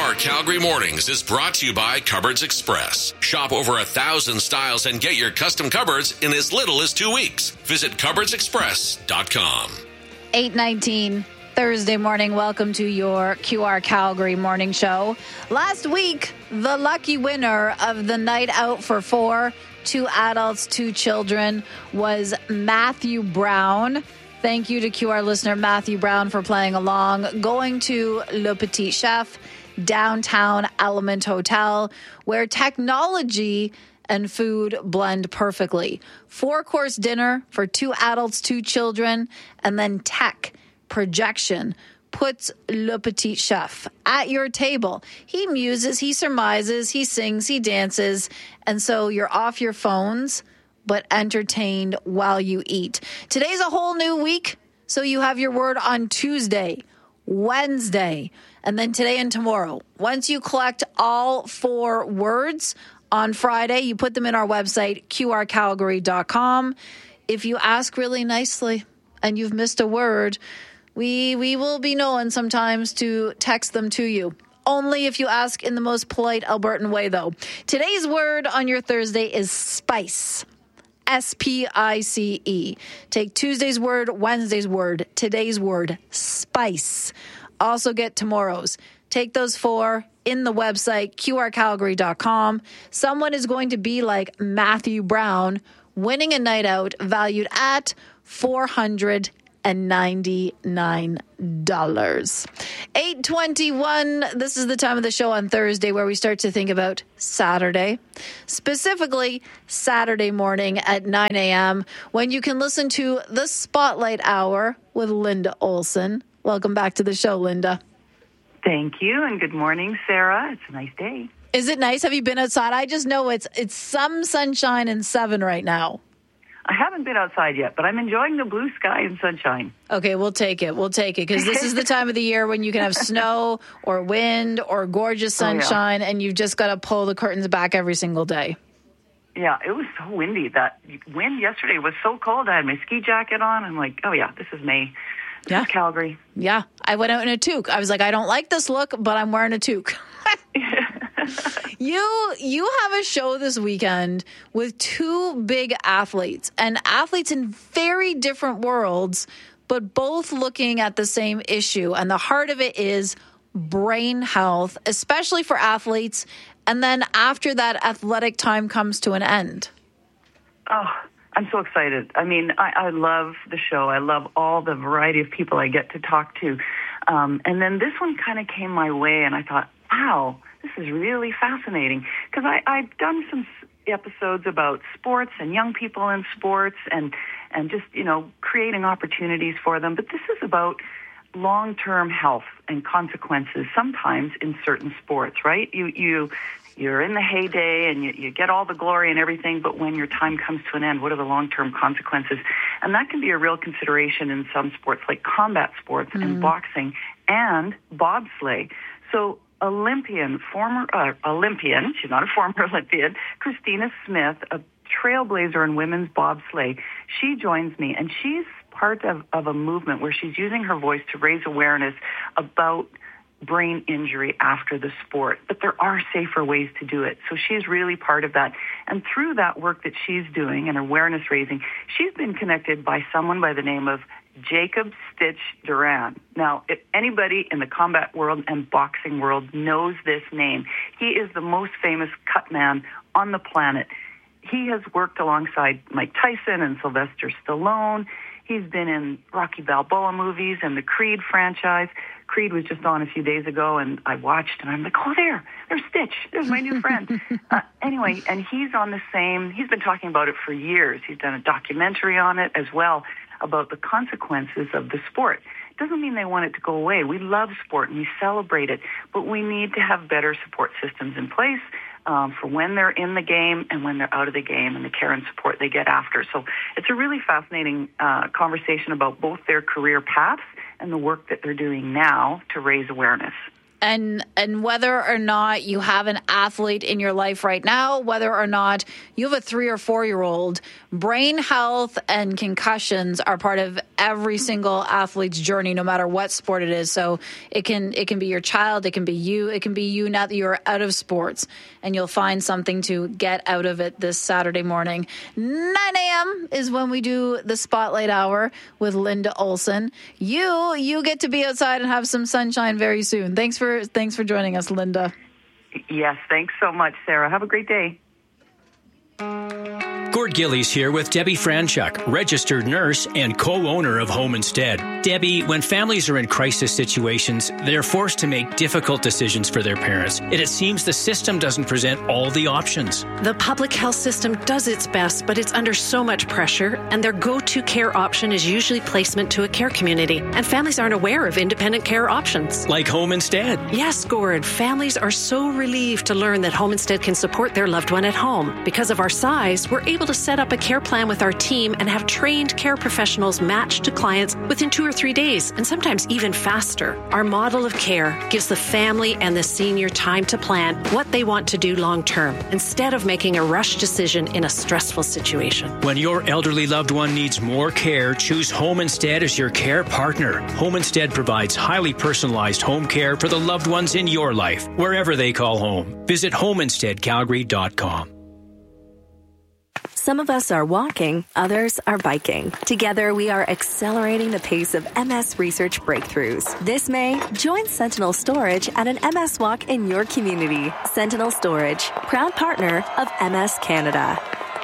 QR Calgary Mornings is brought to you by Cupboards Express. Shop over 1,000 styles and get your custom cupboards in as little as 2 weeks. Visit cupboardsexpress.com. 8:19 Thursday morning. Welcome to your QR Calgary morning show. Last week, the lucky winner of the night out for 4, 2 adults, 2 children, was Matthew Brown. Thank you to QR listener Matthew Brown for playing along. Going to Le Petit Chef, downtown Element Hotel, where technology and food blend perfectly. 4-course dinner for 2 adults, 2 children, and then tech projection puts Le Petit Chef at your table. He muses, he surmises, he sings, he dances, and so you're off your phones but entertained while you eat. Today's a whole new week, so you have your word on Tuesday, Wednesday, and then today and tomorrow. Once you collect all 4 words on Friday, you put them in our website, qrcalgary.com. If you ask really nicely and you've missed a word, we will be known sometimes to text them to you. Only if you ask in the most polite Albertan way, though. Today's word on your Thursday is spice. S-P-I-C-E. Take Tuesday's word, Wednesday's word, today's word, spice. Also get tomorrow's. Take those 4 in the website, qrcalgary.com. Someone is going to be like Matthew Brown, winning a night out valued at $499. $8:21. This is the time of the show on Thursday where we start to think about Saturday, specifically Saturday morning at 9 a.m. when you can listen to the Spotlight Hour with Linda Olson. Welcome back to the show, Linda. Thank you, and good morning, Sarah. It's a nice day. Is it nice? Have you been outside? I just know it's some sunshine and 7 right now. I haven't been outside yet, but I'm enjoying the blue sky and sunshine. Okay, we'll take it. We'll take it because this is the time of the year when you can have snow or wind or gorgeous sunshine, and you've just got to pull the curtains back every single day. Yeah, it was so windy. That wind yesterday was so cold. I had my ski jacket on. I'm like, oh, yeah, this is May. This is Calgary. Yeah, I went out in a toque. I was like, I don't like this look, but I'm wearing a toque. You have a show this weekend with 2 big athletes, and athletes in very different worlds, but both looking at the same issue. And the heart of it is brain health, especially for athletes. And then after that athletic time comes to an end. Oh, I'm so excited. I mean, I love the show. I love all the variety of people I get to talk to. And then this one kind of came my way, and I thought, wow, this is really fascinating. Because I've done some episodes about sports and young people in sports and just, creating opportunities for them. But this is about long-term health and consequences sometimes in certain sports, right? You're in the heyday and you get all the glory and everything, but when your time comes to an end, what are the long-term consequences? And that can be a real consideration in some sports like combat sports and boxing and bobsleigh. So former Olympian, she's not a former Olympian, Christina Smith, a trailblazer in women's bobsleigh, she joins me, and she's part of a movement where she's using her voice to raise awareness about brain injury after the sport. But there are safer ways to do it. So she's really part of that. And through that work that she's doing and awareness raising, she's been connected by someone by the name of Jacob Stitch Duran. Now, if anybody in the combat world and boxing world knows this name, he is the most famous cut man on the planet. He has worked alongside Mike Tyson and Sylvester Stallone. He's been in Rocky Balboa movies and the Creed franchise. Creed was just on a few days ago, and I watched, and I'm like, oh, there's Stitch. There's my new friend. Anyway, and he's been talking about it for years. He's done a documentary on it as well about the consequences of the sport. It doesn't mean they want it to go away. We love sport, and we celebrate it, but we need to have better support systems in place for when they're in the game and when they're out of the game and the care and support they get after. So it's a really fascinating conversation about both their career paths and the work that they're doing now to raise awareness. And whether or not you have an athlete in your life right now, whether or not you have a 3 or 4-year-old, brain health and concussions are part of every single athlete's journey, no matter what sport it is. So it can be your child, it can be you now that you're out of sports, and you'll find something to get out of it this Saturday morning. 9 a.m. is when we do the Spotlight Hour with Linda Olson. You get to be outside and have some sunshine very soon. Thanks for joining us, Linda. Yes, thanks so much, Sarah. Have a great day. Gord Gillies here with Debbie Franchuk, registered nurse and co-owner of Home Instead. Debbie, when families are in crisis situations, they're forced to make difficult decisions for their parents, and it seems the system doesn't present all the options. The public health system does its best, but it's under so much pressure, and their go-to care option is usually placement to a care community, and families aren't aware of independent care options. Like Home Instead. Yes, Gord. Families are so relieved to learn that Home Instead can support their loved one at home. Because of our size, we're able to set up a care plan with our team and have trained care professionals matched to clients within 2 or 3 days, and sometimes even faster. Our model of care gives the family and the senior time to plan what they want to do long term, instead of making a rush decision in a stressful situation. When your elderly loved one needs more care, choose Home Instead as your care partner. Home Instead provides highly personalized home care for the loved ones in your life, wherever they call home. Visit homeinsteadcalgary.com. Some of us are walking, others are biking. Together, we are accelerating the pace of MS research breakthroughs. This May, join Sentinel Storage at an MS walk in your community. Sentinel Storage, proud partner of MS Canada.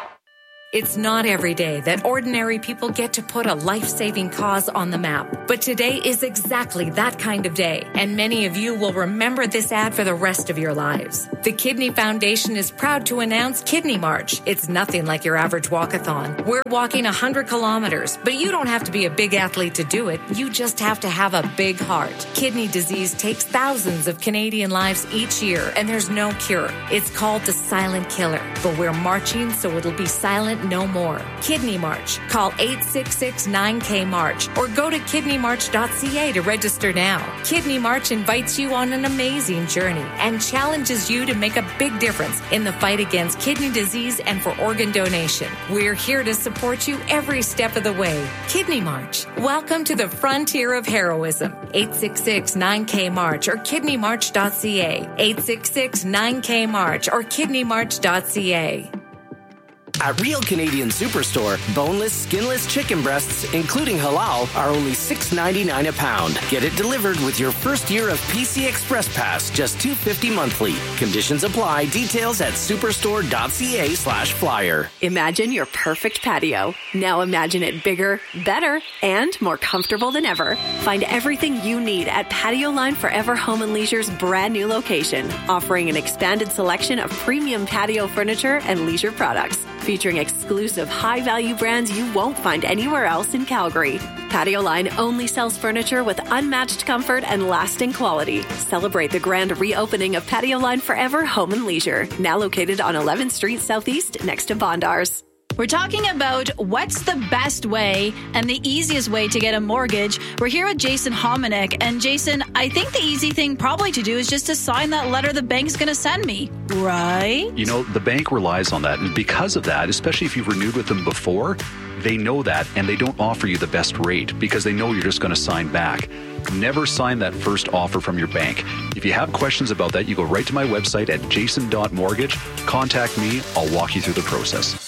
It's not every day that ordinary people get to put a life-saving cause on the map. But today is exactly that kind of day, and many of you will remember this ad for the rest of your lives. The Kidney Foundation is proud to announce Kidney March. It's nothing like your average walkathon. We're walking 100 kilometers, but you don't have to be a big athlete to do it. You just have to have a big heart. Kidney disease takes thousands of Canadian lives each year, and there's no cure. It's called the silent killer, but we're marching so it'll be silent no more. Kidney March. Call 866-9K-MARCH or go to kidneymarch.ca to register now. Kidney March invites you on an amazing journey and challenges you to make a big difference in the fight against kidney disease and for organ donation. We're here to support you every step of the way. Kidney March. Welcome to the frontier of heroism. 866-9K-MARCH or kidneymarch.ca. 866-9K-MARCH or kidneymarch.ca. At Real Canadian Superstore, boneless, skinless chicken breasts, including halal, are only $6.99 a pound. Get it delivered with your first year of PC Express Pass, just $2.50 monthly. Conditions apply. Details at superstore.ca/flyer. Imagine your perfect patio. Now imagine it bigger, better, and more comfortable than ever. Find everything you need at Patio Line Forever Home and Leisure's brand new location, offering an expanded selection of premium patio furniture and leisure products, featuring exclusive high-value brands you won't find anywhere else in Calgary. Patio Line only sells furniture with unmatched comfort and lasting quality. Celebrate the grand reopening of Patio Line Forever Home and Leisure, now located on 11th Street Southeast next to Bondars. We're talking about what's the best way and the easiest way to get a mortgage. We're here with Jason Hominick. And Jason, I think the easy thing probably to do is just to sign that letter the bank's going to send me, right? You know, the bank relies on that. And because of that, especially if you've renewed with them before, they know that and they don't offer you the best rate because they know you're just going to sign back. Never sign that first offer from your bank. If you have questions about that, you go right to my website at jason.mortgage. Contact me. I'll walk you through the process.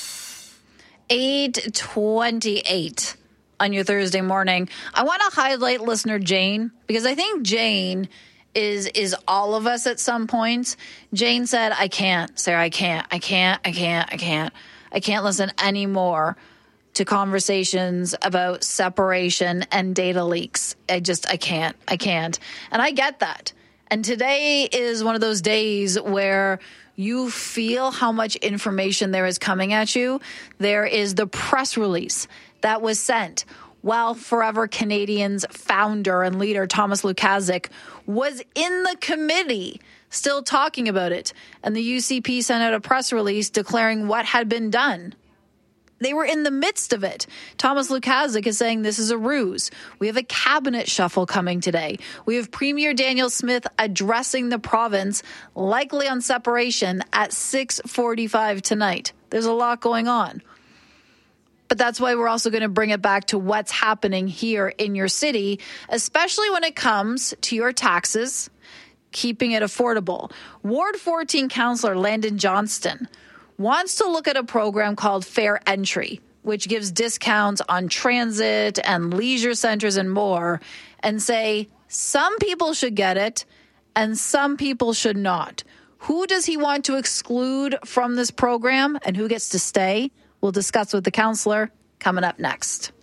8:28 on your Thursday morning. I want to highlight listener Jane because I think Jane is all of us at some points. Jane said, I can't, Sarah, I can't listen anymore to conversations about separation and data leaks. I can't. And I get that. And today is one of those days where you feel how much information there is coming at you. There is the press release that was sent while Forever Canadians founder and leader Thomas Lukaszuk was in the committee still talking about it. And the UCP sent out a press release declaring what had been done. They were in the midst of it. Thomas Lukaszuk is saying this is a ruse. We have a cabinet shuffle coming today. We have Premier Danielle Smith addressing the province, likely on separation, at 6:45 tonight. There's a lot going on. But that's why we're also going to bring it back to what's happening here in your city, especially when it comes to your taxes, keeping it affordable. Ward 14 Councillor Landon Johnston wants to look at a program called Fair Entry, which gives discounts on transit and leisure centers and more, and say some people should get it and some people should not. Who does he want to exclude from this program and who gets to stay? We'll discuss with the councillor coming up next.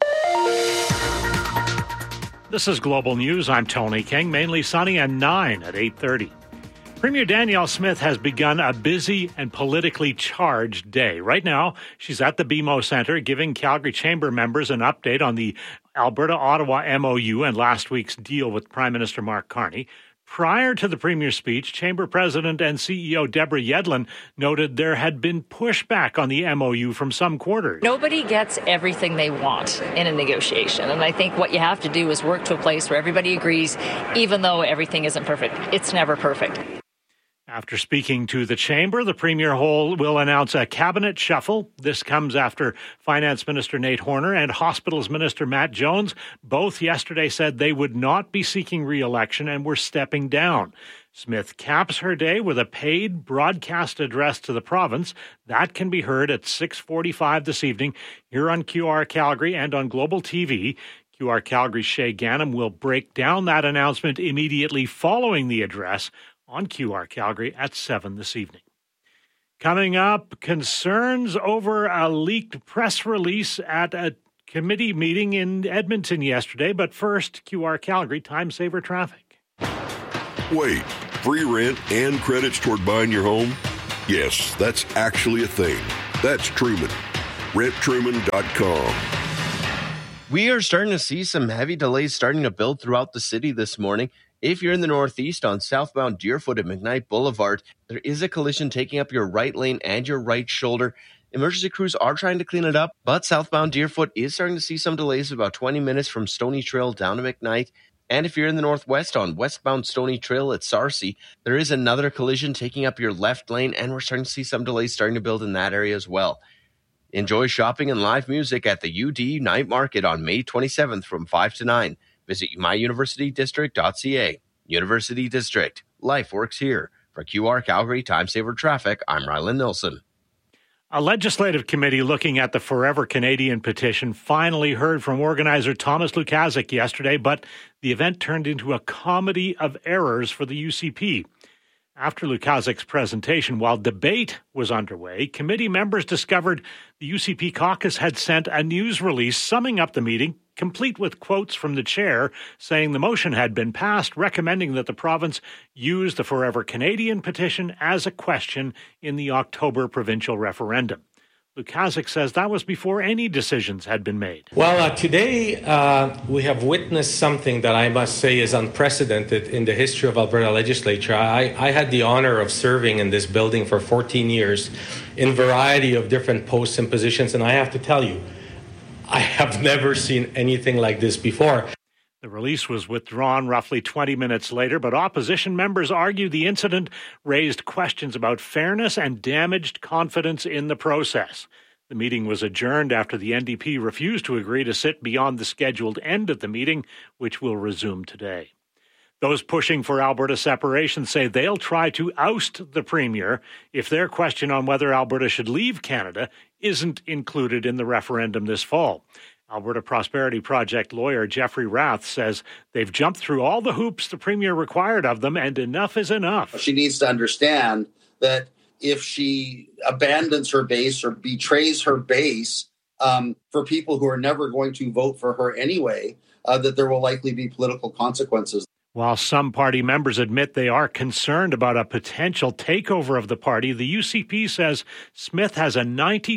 This is Global News. I'm Tony King. Mainly sunny and 9 at 8:30. Premier Danielle Smith has begun a busy and politically charged day. Right now, she's at the BMO Centre giving Calgary Chamber members an update on the Alberta-Ottawa MOU and last week's deal with Prime Minister Mark Carney. Prior to the Premier's speech, Chamber President and CEO Deborah Yedlin noted there had been pushback on the MOU from some quarters. Nobody gets everything they want in a negotiation, and I think what you have to do is work to a place where everybody agrees, even though everything isn't perfect. It's never perfect. After speaking to the Chamber, the Premier will announce a cabinet shuffle. This comes after Finance Minister Nate Horner and Hospitals Minister Matt Jones both yesterday said they would not be seeking re-election and were stepping down. Smith caps her day with a paid broadcast address to the province. That can be heard at 6:45 this evening here on QR Calgary and on Global TV. QR Calgary's Shay Ganem will break down that announcement immediately following the address on QR Calgary at 7 this evening. Coming up, concerns over a leaked press release at a committee meeting in Edmonton yesterday. But first, QR Calgary Time Saver Traffic. Wait, free rent and credits toward buying your home? Yes, that's actually a thing. That's Truman. RentTruman.com. We are starting to see some heavy delays starting to build throughout the city this morning. If you're in the Northeast on southbound Deerfoot at McKnight Boulevard, there is a collision taking up your right lane and your right shoulder. Emergency crews are trying to clean it up, but southbound Deerfoot is starting to see some delays about 20 minutes from Stony Trail down to McKnight. And if you're in the Northwest on westbound Stony Trail at Sarcee, there is another collision taking up your left lane, and we're starting to see some delays starting to build in that area as well. Enjoy shopping and live music at the UD Night Market on May 27th from 5 to 9. Visit myuniversitydistrict.ca. University District. Life works here. For QR Calgary Time Saver Traffic, I'm Rylan Nilsson. A legislative committee looking at the Forever Canadian petition finally heard from organizer Thomas Lukaszuk yesterday, but the event turned into a comedy of errors for the UCP. After Lukaszuk's presentation, while debate was underway, committee members discovered the UCP caucus had sent a news release summing up the meeting, complete with quotes from the chair saying the motion had been passed, recommending that the province use the Forever Canadian petition as a question in the October provincial referendum. Lukaszuk says that was before any decisions had been made. Well, today we have witnessed something that I must say is unprecedented in the history of Alberta legislature. I had the honor of serving in this building for 14 years in a variety of different posts and positions, and I have to tell you, I have never seen anything like this before. The release was withdrawn roughly 20 minutes later, but opposition members argued the incident raised questions about fairness and damaged confidence in the process. The meeting was adjourned after the NDP refused to agree to sit beyond the scheduled end of the meeting, which will resume today. Those pushing for Alberta separation say they'll try to oust the Premier if their question on whether Alberta should leave Canada isn't included in the referendum this fall. Alberta Prosperity Project lawyer Jeffrey Rath says they've jumped through all the hoops the Premier required of them, and enough is enough. She needs to understand that if she abandons her base or betrays her base for people who are never going to vote for her anyway, that there will likely be political consequences. While some party members admit they are concerned about a potential takeover of the party, the UCP says Smith has a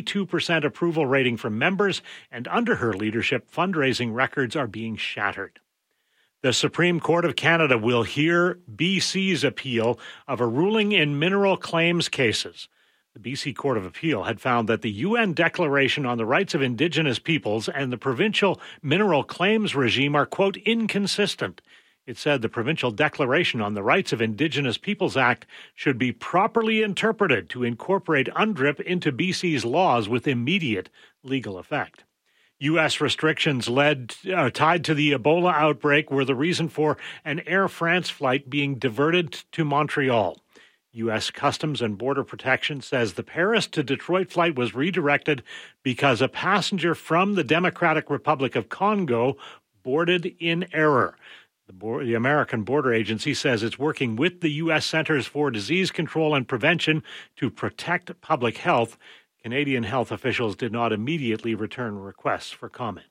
92% approval rating from members, and under her leadership, fundraising records are being shattered. The Supreme Court of Canada will hear BC's appeal of a ruling in mineral claims cases. The BC Court of Appeal had found that the UN Declaration on the Rights of Indigenous Peoples and the provincial mineral claims regime are, quote, inconsistent. It said the Provincial Declaration on the Rights of Indigenous Peoples Act should be properly interpreted to incorporate UNDRIP into BC's laws with immediate legal effect. U.S. restrictions tied to the Ebola outbreak were the reason for an Air France flight being diverted to Montreal. U.S. Customs and Border Protection says the Paris to Detroit flight was redirected because a passenger from the Democratic Republic of Congo boarded in error. The American Border Agency says it's working with the U.S. Centers for Disease Control and Prevention to protect public health. Canadian health officials did not immediately return requests for comment.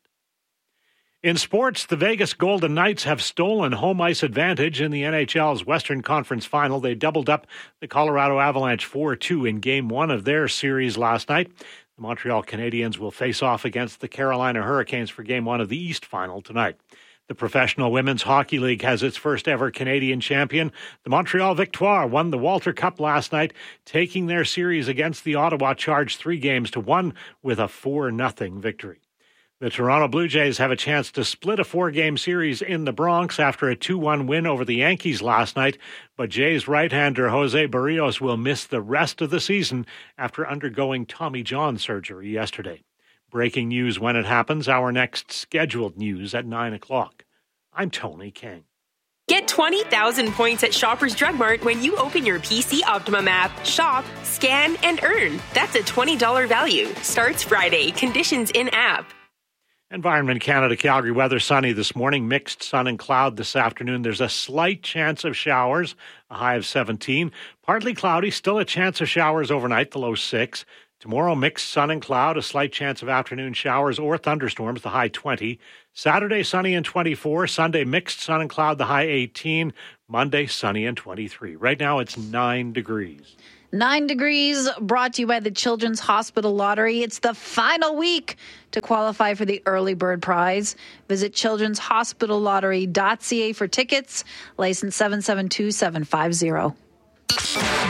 In sports, the Vegas Golden Knights have stolen home ice advantage in the NHL's Western Conference Final. They doubled up the Colorado Avalanche 4-2 in Game 1 of their series last night. The Montreal Canadiens will face off against the Carolina Hurricanes for Game 1 of the East Final tonight. The Professional Women's Hockey League has its first ever Canadian champion. The Montreal Victoire won the Walter Cup last night, taking their series against the Ottawa Charge 3-1 with a 4-0 victory. The Toronto Blue Jays have a chance to split a 4-game series in the Bronx after a 2-1 win over the Yankees last night, but Jays right-hander Jose Barrios will miss the rest of the season after undergoing Tommy John surgery yesterday. Breaking news when it happens, our next scheduled news at 9 o'clock. I'm Tony King. Get 20,000 points at Shoppers Drug Mart when you open your PC Optimum app. Shop, scan, and earn. That's a $20 value. Starts Friday. Conditions in-app. Environment Canada Calgary weather sunny this morning, mixed sun and cloud this afternoon. There's a slight chance of showers, a high of 17. Partly cloudy, still a chance of showers overnight, the low 6. Tomorrow, mixed sun and cloud, a slight chance of afternoon showers or thunderstorms, the high 20. Saturday, sunny and 24. Sunday, mixed sun and cloud, the high 18. Monday, sunny and 23. Right now, it's 9 degrees. 9 degrees, brought to you by the Children's Hospital Lottery. It's the final week to qualify for the Early Bird Prize. Visit childrenshospitallottery.ca for tickets. License 772750.